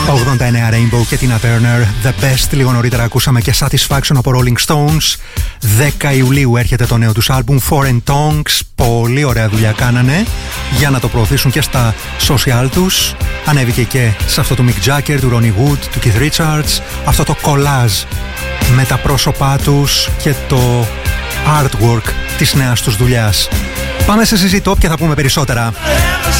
89 Rainbow και Tina Turner, The Best. Λίγο νωρίτερα ακούσαμε και Satisfaction από Rolling Stones. 10 Ιουλίου έρχεται το νέο τους άλμπουμ Foreign Tongues. Πολύ ωραία δουλειά κάνανε για να το προωθήσουν και στα social τους. Ανέβηκε και σε αυτό το Mick Jagger, του Ronnie Wood, του Keith Richards. Αυτό το collage με τα πρόσωπά τους και το artwork της νέας τους δουλειάς. Πάμε σε συζήτηση και θα πούμε περισσότερα.